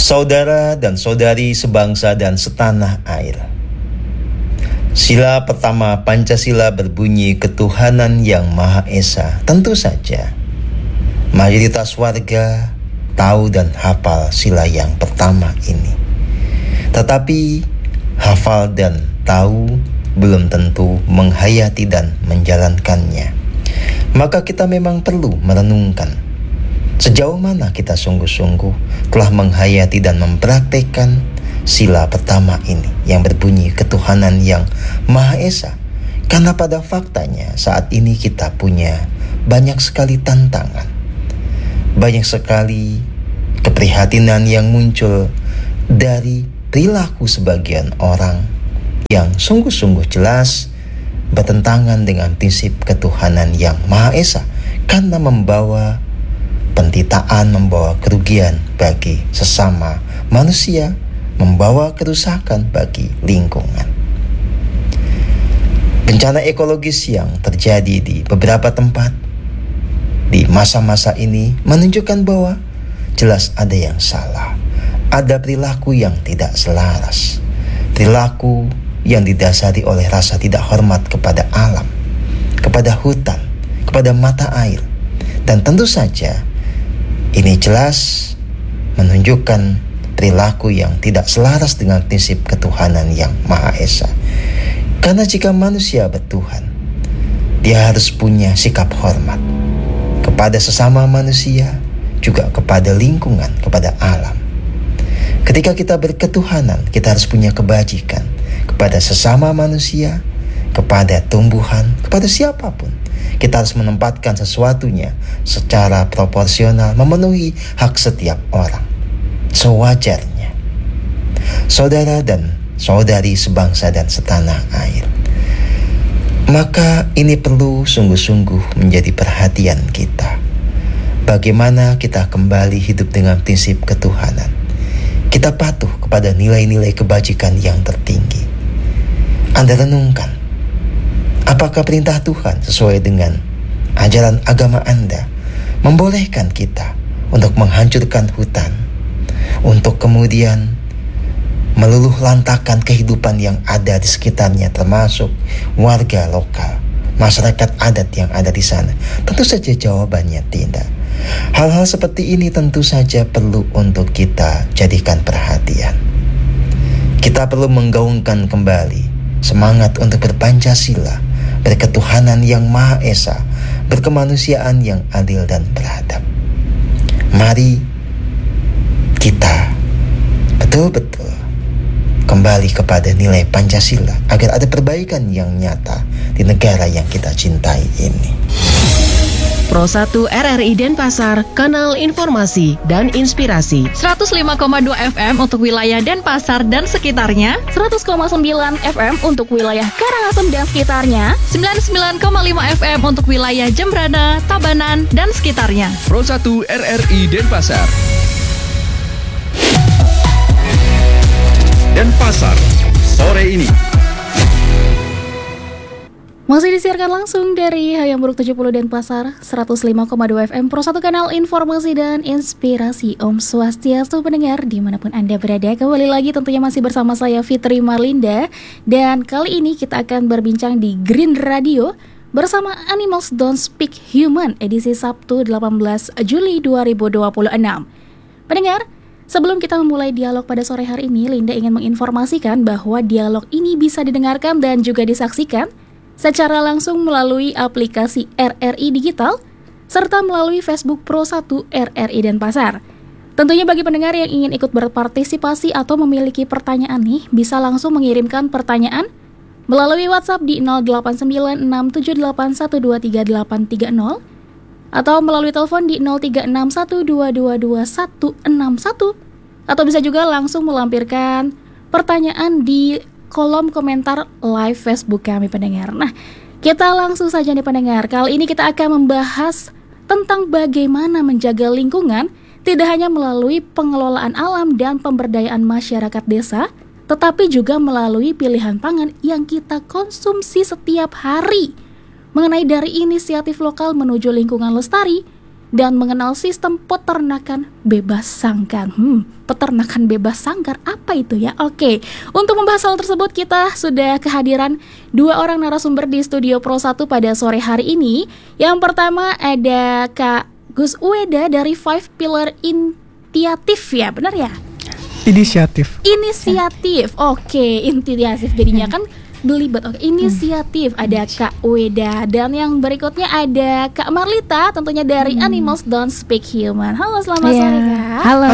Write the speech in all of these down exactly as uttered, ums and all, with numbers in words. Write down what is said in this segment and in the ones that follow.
Saudara dan saudari sebangsa dan setanah air. Sila pertama Pancasila berbunyi ketuhanan yang Maha Esa. Tentu saja mayoritas warga tahu dan hafal sila yang pertama ini. Tetapi hafal dan tahu belum tentu menghayati dan menjalankannya. Maka kita memang perlu merenungkan sejauh mana kita sungguh-sungguh telah menghayati dan mempraktekkan sila pertama ini yang berbunyi ketuhanan yang Maha Esa. Karena pada faktanya saat ini kita punya banyak sekali tantangan, banyak sekali keprihatinan yang muncul dari perilaku sebagian orang yang sungguh-sungguh jelas bertentangan dengan prinsip ketuhanan yang Maha Esa, karena membawa penderitaan, membawa kerugian bagi sesama manusia, membawa kerusakan bagi lingkungan. Bencana ekologis yang terjadi di beberapa tempat di masa-masa ini menunjukkan bahwa jelas ada yang salah, ada perilaku yang tidak selaras, perilaku yang didasari oleh rasa tidak hormat kepada alam, kepada hutan, kepada mata air. Dan tentu saja ini jelas menunjukkan perilaku yang tidak selaras dengan prinsip ketuhanan yang Maha Esa. Karena jika manusia bertuhan, dia harus punya sikap hormat kepada sesama manusia, juga kepada lingkungan, kepada alam. Ketika kita berketuhanan, kita harus punya kebajikan kepada sesama manusia, kepada tumbuhan, kepada siapapun. Kita harus menempatkan sesuatunya secara proporsional, memenuhi hak setiap orang sewajarnya. Saudara dan saudari sebangsa dan setanah air, maka ini perlu sungguh-sungguh menjadi perhatian kita. Bagaimana kita kembali hidup dengan prinsip ketuhanan. Kita patuh kepada nilai-nilai kebajikan yang tertinggi. Anda renungkan, apakah perintah Tuhan sesuai dengan ajaran agama Anda membolehkan kita untuk menghancurkan hutan, untuk kemudian meluluh lantakan kehidupan yang ada di sekitarnya, termasuk warga lokal, masyarakat adat yang ada di sana? Tentu saja jawabannya tidak. Hal-hal seperti ini tentu saja perlu untuk kita jadikan perhatian. Kita perlu menggaungkan kembali semangat untuk berpancasila, berketuhanan yang Maha Esa, berkemanusiaan yang adil dan beradab. Mari kita betul-betul kembali kepada nilai Pancasila agar ada perbaikan yang nyata di negara yang kita cintai ini. Pro satu R R I Denpasar, kanal informasi dan inspirasi. seratus lima koma dua F M untuk wilayah Denpasar dan sekitarnya, seratus koma sembilan F M untuk wilayah Karangasem dan sekitarnya, sembilan puluh sembilan koma lima F M untuk wilayah Jembrana, Tabanan, dan sekitarnya. Pro satu R R I Denpasar. Denpasar, sore ini. Masih disiarkan langsung dari Hayam Buruk tujuh puluh Denpasar, seratus lima koma dua F M, Pro satu kanal informasi dan inspirasi. Om Swastiastu pendengar dimanapun Anda berada. Kembali lagi tentunya masih bersama saya Fitri Marlinda. Dan kali ini kita akan berbincang di Green Radio bersama Animals Don't Speak Human, edisi Sabtu delapan belas Juli dua ribu dua puluh enam. Pendengar, sebelum kita memulai dialog pada sore hari ini, Linda ingin menginformasikan bahwa dialog ini bisa didengarkan dan juga disaksikan secara langsung melalui aplikasi R R I Digital serta melalui Facebook Pro satu R R I Denpasar. Tentunya bagi pendengar yang ingin ikut berpartisipasi atau memiliki pertanyaan nih, bisa langsung mengirimkan pertanyaan melalui WhatsApp di nol delapan sembilan enam tujuh delapan satu dua tiga delapan tiga nol atau melalui telepon di nol tiga enam satu dua dua dua satu enam satu, atau bisa juga langsung melampirkan pertanyaan di kolom komentar live Facebook kami pendengar. Nah, kita langsung saja nih pendengar. Kali ini kita akan membahas tentang bagaimana menjaga lingkungan tidak hanya melalui pengelolaan alam dan pemberdayaan masyarakat desa, tetapi juga melalui pilihan pangan yang kita konsumsi setiap hari. Mengenai dari inisiatif lokal menuju lingkungan lestari, dan mengenal sistem peternakan bebas sangkar. Hmm, peternakan bebas sangkar apa itu ya? Oke, untuk membahas hal tersebut kita sudah kehadiran dua orang narasumber di studio Pro satu pada sore hari ini. Yang pertama ada Kak Gus Ueda dari Five Pillar Initiative ya, benar ya? Inisiatif. Inisiatif, oke, inisiatif jadinya kan belibet. Oke, inisiatif. Ada Kak Ueda dan yang berikutnya ada Kak Marlita, tentunya dari hmm. Animals Don't Speak Human. Halo, selamat yeah. sore Kak. Halo,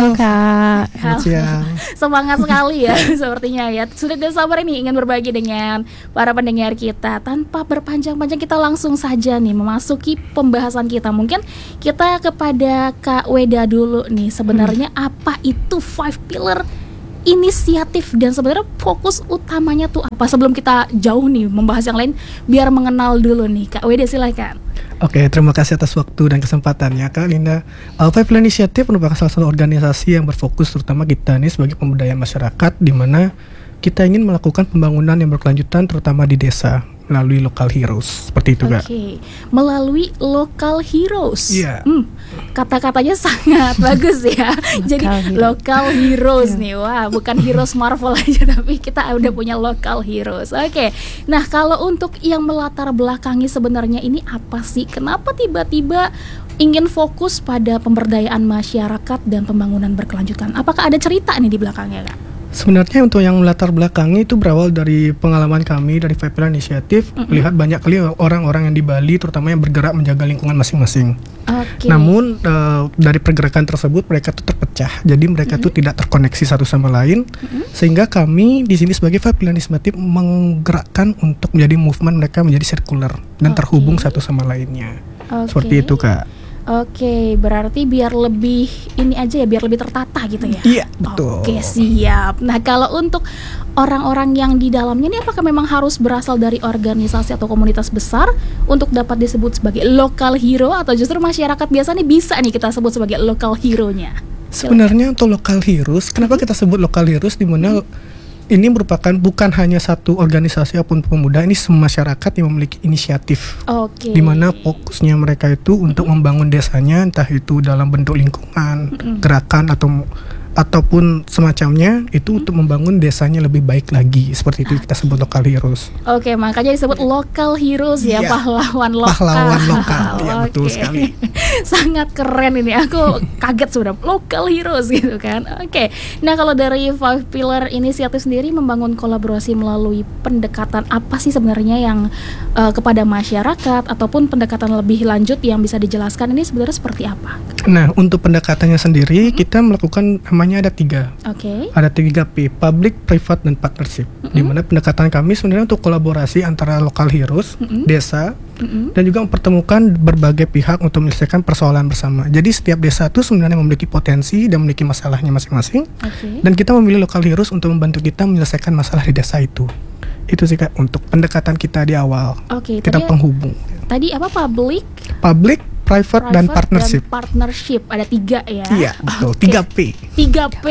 Kak. Halo. Semangat sekali ya sepertinya ya. Sudah tidak sabar ini ingin berbagi dengan para pendengar kita. Tanpa berpanjang-panjang kita langsung saja nih memasuki pembahasan kita. Mungkin kita kepada Kak Ueda dulu nih. Sebenarnya hmm. apa itu Five Pillar Inisiatif dan sebenarnya fokus utamanya tuh apa? Sebelum kita jauh nih membahas yang lain, biar mengenal dulu nih Kak Ueda, silakan. Oke, terima kasih atas waktu dan kesempatannya Kak Linda. uh, Five Pillar Initiative merupakan salah satu organisasi yang berfokus terutama kita nih sebagai pemberdayaan masyarakat, di mana kita ingin melakukan pembangunan yang berkelanjutan terutama di desa melalui local heroes, seperti itu Kak. Oke, melalui local heroes. Iya. Hmm, kata-katanya sangat bagus ya. Jadi hero. local heroes nih, wah bukan heroes Marvel aja, tapi kita udah punya local heroes. Oke, nah kalau untuk yang melatar belakangi sebenarnya ini apa sih? Kenapa tiba-tiba ingin fokus pada pemberdayaan masyarakat dan pembangunan berkelanjutan? Apakah ada cerita nih di belakangnya Kak? Sebenarnya untuk yang melatar belakangi itu berawal dari pengalaman kami dari Five Pillar Initiative, mm-hmm. melihat banyak kali orang-orang yang di Bali terutama yang bergerak menjaga lingkungan masing-masing. Okay. Namun uh, dari pergerakan tersebut mereka tuh terpecah, jadi mereka mm-hmm. tuh tidak terkoneksi satu sama lain, mm-hmm. sehingga kami di sini sebagai Five Pillar Initiative menggerakkan untuk menjadi movement mereka menjadi sirkular dan okay. terhubung satu sama lainnya. Okay. Seperti itu Kak. Oke, berarti biar lebih ini aja ya, biar lebih tertata gitu ya. Iya, betul. Oke, siap. Nah, kalau untuk orang-orang yang di dalamnya ini apakah memang harus berasal dari organisasi atau komunitas besar untuk dapat disebut sebagai local hero, atau justru masyarakat biasa nih bisa nih kita sebut sebagai local hero-nya? Sebenarnya untuk local heroes, kenapa kita sebut local heroes, di mana ini merupakan bukan hanya satu organisasi ataupun pemuda, ini semua masyarakat yang memiliki inisiatif. Oke. Di mana fokusnya mereka itu untuk mm-hmm. membangun desanya, entah itu dalam bentuk lingkungan, mm-hmm. gerakan atau ataupun semacamnya itu hmm. untuk membangun desanya lebih baik lagi. Seperti itu kita sebut local heroes. Oke, makanya disebut local heroes ya, ya pahlawan lokal. Pahlawan lokal, ya betul sekali. Sangat keren ini, aku kaget sudah local heroes gitu kan. Oke, nah kalau dari Five Pillar Initiative sendiri membangun kolaborasi melalui pendekatan apa sih sebenarnya yang uh, kepada masyarakat ataupun pendekatan lebih lanjut yang bisa dijelaskan ini sebenarnya seperti apa? Nah, untuk pendekatannya sendiri hmm. kita melakukan namanya ada tiga. Oke. Okay. Ada tiga P, public, private, dan partnership. Mm-hmm. Di mana pendekatan kami sebenarnya untuk kolaborasi antara local heroes, mm-hmm. desa, mm-hmm. dan juga mempertemukan berbagai pihak untuk menyelesaikan persoalan bersama. Jadi setiap desa itu sebenarnya memiliki potensi dan memiliki masalahnya masing-masing. Okay. Dan kita memilih local heroes untuk membantu kita menyelesaikan masalah di desa itu. Itu sih Kak untuk pendekatan kita di awal. Oke. Okay, kita tadi, penghubung. Tadi apa public? Public, private, private dan partnership. Dan partnership ada tiga ya. Iya betul. Tiga P. Tiga P.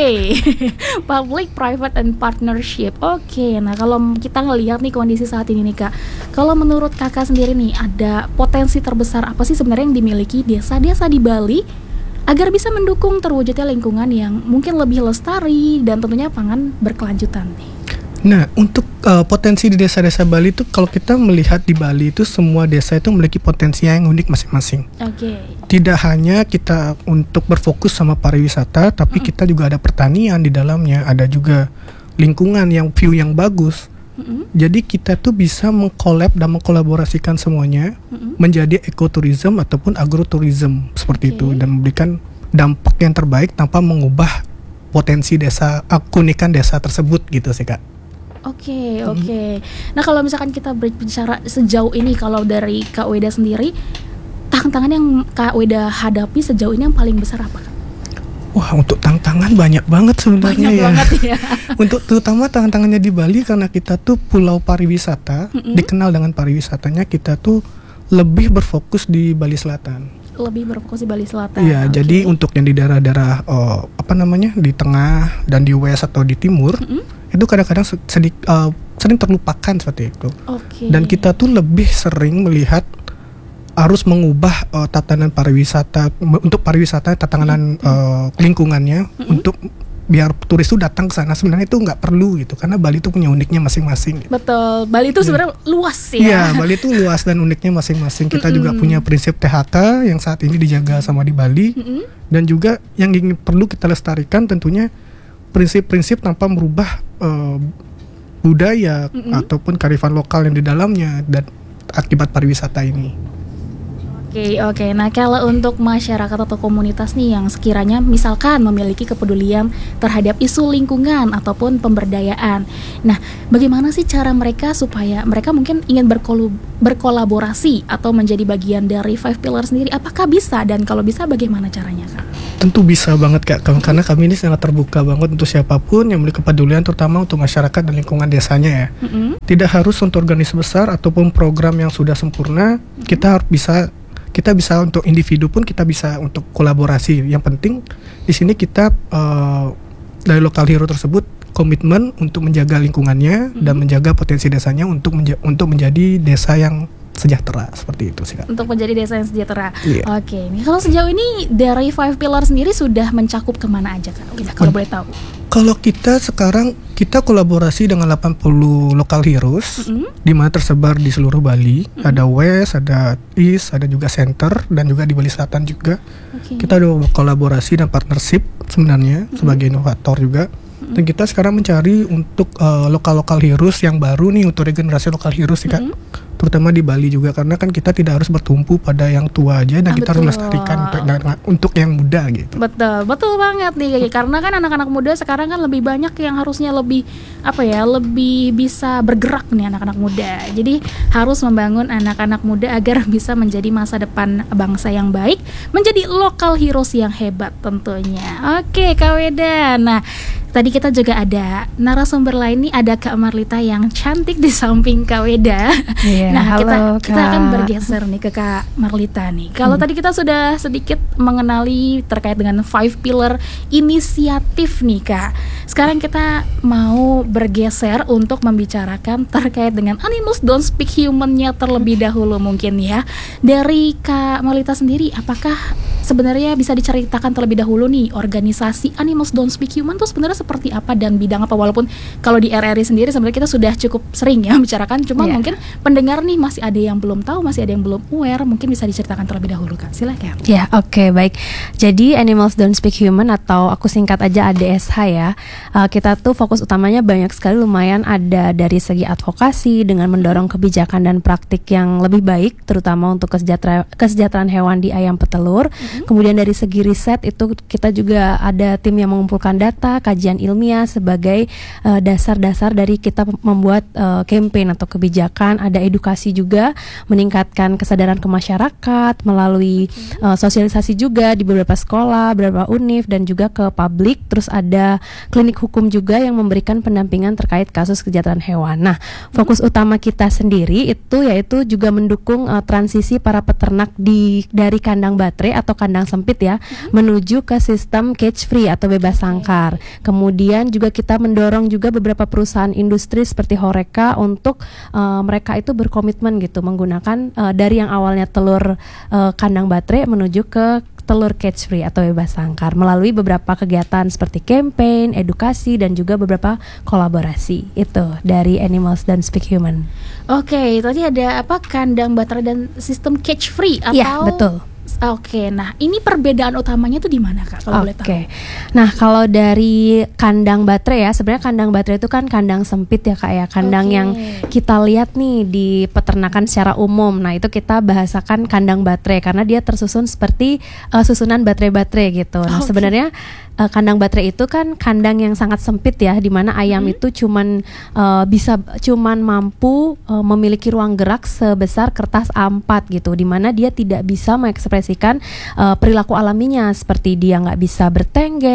Public, private, and partnership. Oke. Nah kalau kita ngelihat nih kondisi saat ini nih Kak, kalau menurut Kakak sendiri nih ada potensi terbesar apa sih sebenarnya yang dimiliki desa-desa di Bali agar bisa mendukung terwujudnya lingkungan yang mungkin lebih lestari dan tentunya pangan berkelanjutan nih? Nah, untuk uh, potensi di desa-desa Bali itu, kalau kita melihat di Bali itu semua desa itu memiliki potensi yang unik masing-masing. Oke. Okay. Tidak hanya kita untuk berfokus sama pariwisata, tapi mm. kita juga ada pertanian di dalamnya, ada juga lingkungan yang view yang bagus. Mm-hmm. Jadi kita tuh bisa mengkolab dan mengkolaborasikan semuanya mm-hmm. menjadi ekoturism ataupun agroturism seperti okay. itu, dan memberikan dampak yang terbaik tanpa mengubah potensi desa, keunikan desa tersebut gitu sih Kak. Oke, okay, oke. Okay. Nah kalau misalkan kita berbicara sejauh ini, kalau dari Kak Ueda sendiri, tantangan yang Kak Ueda hadapi sejauh ini yang paling besar apa Kak? Wah, untuk tantangan banyak banget sebenarnya ya. Banget ya. Untuk terutama tantangannya di Bali karena kita tuh pulau pariwisata, mm-hmm. dikenal dengan pariwisatanya, kita tuh lebih berfokus di Bali Selatan. Lebih berfokus di Bali Selatan. Iya, okay. Jadi untuk yang di daerah-daerah oh, apa namanya di tengah dan di west atau di timur, mm-hmm. itu kadang-kadang sedih, uh, sering terlupakan seperti itu. Okay. Dan kita tuh lebih sering melihat harus mengubah uh, tatanan pariwisata untuk pariwisata tatanan uh, lingkungannya mm-hmm. untuk biar turis itu datang ke sana. Sebenarnya itu nggak perlu gitu, karena Bali itu punya uniknya masing-masing. Gitu. Betul, Bali itu sebenarnya ya. luas ya. Iya, Bali itu luas dan uniknya masing-masing. Kita mm-hmm. juga punya prinsip T H K yang saat ini dijaga sama di Bali, mm-hmm. dan juga yang ingin perlu kita lestarikan tentunya prinsip-prinsip tanpa merubah uh, budaya mm-hmm. ataupun kearifan lokal yang di dalamnya dan akibat pariwisata ini. Oke, oke. Nah, kalau untuk masyarakat atau komunitas nih yang sekiranya misalkan memiliki kepedulian terhadap isu lingkungan ataupun pemberdayaan. Nah, bagaimana sih cara mereka supaya mereka mungkin ingin berkolu- berkolaborasi atau menjadi bagian dari Five Pillars sendiri? Apakah bisa, dan kalau bisa bagaimana caranya, Kak? Tentu bisa banget, Kak. Karena kami ini sangat terbuka banget untuk siapapun yang memiliki kepedulian, terutama untuk masyarakat dan lingkungan desanya ya. Mm-hmm. Tidak harus untuk organisasi besar ataupun program yang sudah sempurna. Mm-hmm. Kita harus bisa Kita bisa untuk individu pun kita bisa untuk kolaborasi. Yang penting di sini kita uh, dari lokal hero tersebut komitmen untuk menjaga lingkungannya mm-hmm. dan menjaga potensi desanya untuk menja- untuk menjadi desa yang sejahtera, seperti itu sih, Kak. Untuk menjadi desa yang sejahtera. Yeah. Oke, nih kalau sejauh ini dari Five Pillars sendiri sudah mencakup kemana aja, Kak? Bisa, kalau boleh tahu. Kalau kita sekarang kita kolaborasi dengan delapan puluh local heroes, mm-hmm. di mana tersebar di seluruh Bali. Mm-hmm. Ada West, ada East, ada juga Center, dan juga di Bali Selatan juga. Okay. Kita ada kolaborasi dan partnership sebenarnya mm-hmm. sebagai inovator juga. Mm-hmm. Dan kita sekarang mencari untuk uh, lokal-lokal heroes yang baru nih, untuk regenerasi lokal heroes sih, Kak. Mm-hmm. Terutama di Bali juga, karena kan kita tidak harus bertumpu pada yang tua aja dan ah, kita betul. harus melestarikan untuk, untuk yang muda gitu. Betul, betul banget nih, karena kan anak-anak muda sekarang kan lebih banyak yang harusnya lebih apa ya, lebih bisa bergerak nih anak-anak muda. Jadi harus membangun anak-anak muda agar bisa menjadi masa depan bangsa yang baik, menjadi local heroes yang hebat tentunya. Oke, Kak Weda. Nah, tadi kita juga ada narasumber lain nih, ada Kak Marlita yang cantik di samping Kak Weda. Yeah. Nah, halo, kita kita Kak. akan bergeser nih ke Kak Marlita nih. Kalau hmm. tadi kita sudah sedikit mengenali terkait dengan Five Pillar inisiatif nih, Kak. Sekarang kita mau bergeser untuk membicarakan terkait dengan Animals Don't Speak Human-nya terlebih dahulu mungkin ya. Dari Kak Marlita sendiri, apakah sebenarnya bisa diceritakan terlebih dahulu nih organisasi Animals Don't Speak Human itu sebenarnya seperti apa dan bidang apa? Walaupun kalau di R R I sendiri sebenarnya kita sudah cukup sering ya bicarakan, cuma yeah. mungkin pendengar nih masih ada yang belum tahu, masih ada yang belum aware, mungkin bisa diceritakan terlebih dahulu, Kak. Silakan. Ya, oke, okay, baik. Jadi Animals Don't Speak Human atau aku singkat aja A D S H ya. Uh, kita tuh fokus utamanya banyak sekali, lumayan ada dari segi advokasi dengan mendorong kebijakan dan praktik yang lebih baik, terutama untuk kesejahtera- kesejahteraan hewan di ayam petelur. Mm-hmm. Kemudian dari segi riset itu kita juga ada tim yang mengumpulkan data, kajian ilmiah sebagai uh, dasar-dasar dari kita membuat uh, campaign atau kebijakan. Ada edukasi juga, meningkatkan kesadaran ke masyarakat melalui uh, sosialisasi juga di beberapa sekolah, beberapa univ dan juga ke publik. Terus ada klinik hukum juga yang memberikan pendampingan terkait kasus kejahteraan hewan. Nah, fokus utama kita sendiri itu yaitu juga mendukung uh, transisi para peternak di dari kandang baterai atau kandang sempit ya, mm-hmm. menuju ke sistem cage free atau bebas sangkar. Kemudian juga kita mendorong juga beberapa perusahaan industri seperti Horeca untuk uh, mereka itu berkomitmen gitu menggunakan uh, dari yang awalnya telur uh, kandang baterai menuju ke telur cage free atau bebas sangkar melalui beberapa kegiatan seperti campaign, edukasi dan juga beberapa kolaborasi. Itu dari Animals Don't Speak Human. Oke, okay, tadi ada apa, kandang baterai dan sistem cage free atau? Iya, betul. Oke, nah ini perbedaan utamanya tuh di mana, Kak, kalau boleh tahu? Oke, nah kalau dari kandang baterai ya, sebenarnya kandang baterai itu kan kandang sempit ya, Kak ya, kandang okay. yang kita lihat nih di peternakan secara umum. Nah itu kita bahasakan kandang baterai karena dia tersusun seperti uh, susunan baterai-baterai gitu. Nah okay. sebenarnya uh, kandang baterai itu kan kandang yang sangat sempit ya, di mana ayam hmm. itu cuman uh, bisa cuman mampu uh, memiliki ruang gerak sebesar kertas A empat gitu, di mana dia tidak bisa mengekspresikan Uh, perilaku alaminya seperti dia nggak bisa bertengger,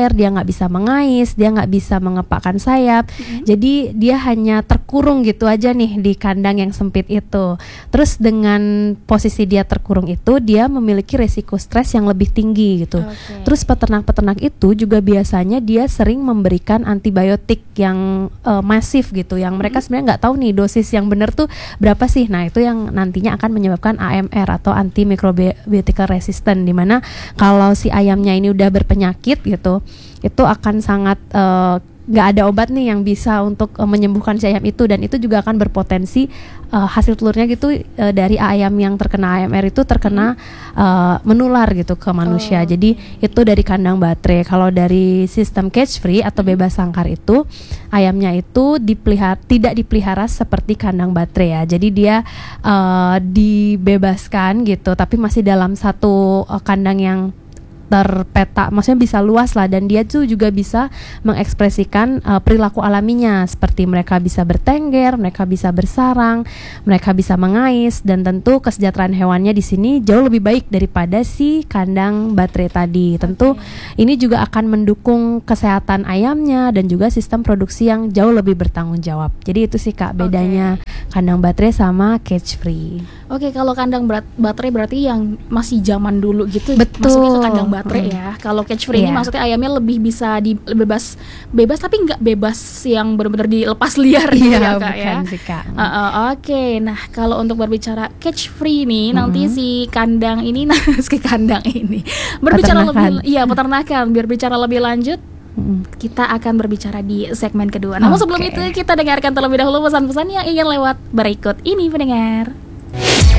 bertengger, dia nggak bisa mengais, dia nggak bisa mengepakkan sayap. Mm-hmm. Jadi dia hanya terkurung gitu aja nih di kandang yang sempit itu. Terus dengan posisi dia terkurung itu, dia memiliki resiko stres yang lebih tinggi gitu. Okay. Terus peternak-peternak itu juga biasanya dia sering memberikan antibiotik yang uh, masif gitu, yang mereka mm-hmm. sebenarnya nggak tahu nih dosis yang benar tuh berapa sih. Nah itu yang nantinya akan menyebabkan A M R atau antimicrobial resistant, dimana kalau si ayamnya ini udah berpenyakit gitu, itu akan sangat uh, nggak ada obat nih yang bisa untuk uh, menyembuhkan si ayam itu, dan itu juga akan berpotensi uh, hasil telurnya gitu uh, dari ayam yang terkena A M R itu terkena uh, menular gitu ke manusia. Oh. Jadi itu dari kandang baterai. Kalau dari sistem cage free atau bebas sangkar itu, ayamnya itu dipelihara, tidak dipelihara seperti kandang baterai ya. Jadi dia uh, dibebaskan gitu, tapi masih dalam satu uh, kandang yang terpeta, maksudnya bisa luas lah, dan dia tuh juga bisa mengekspresikan uh, perilaku alaminya, seperti mereka bisa bertengger, mereka bisa bersarang, mereka bisa mengais, dan tentu kesejahteraan hewannya di sini jauh lebih baik daripada si kandang baterai tadi. Tentu okay. ini juga akan mendukung kesehatan ayamnya dan juga sistem produksi yang jauh lebih bertanggung jawab. Jadi itu sih Kak bedanya okay. kandang baterai sama cage free. Oke, okay, kalau kandang berat, baterai berarti yang masih zaman dulu gitu. Betul. Masuknya ke kandang baterai hmm. ya. Kalau cage free yeah. ini maksudnya ayamnya lebih bisa di bebas bebas tapi nggak bebas yang benar-benar dilepas liar gitu yeah, ya Kak ya. Sih, Kak. Uh, uh, Oke, okay. Nah kalau untuk berbicara cage free nih mm-hmm. nanti si kandang ini, nah si kandang ini berbicara lebih, iya peternakan. Biar bicara lebih lanjut, mm. kita akan berbicara di segmen kedua. Namun okay. sebelum itu kita dengarkan terlebih dahulu pesan-pesan yang ingin lewat berikut ini pendengar.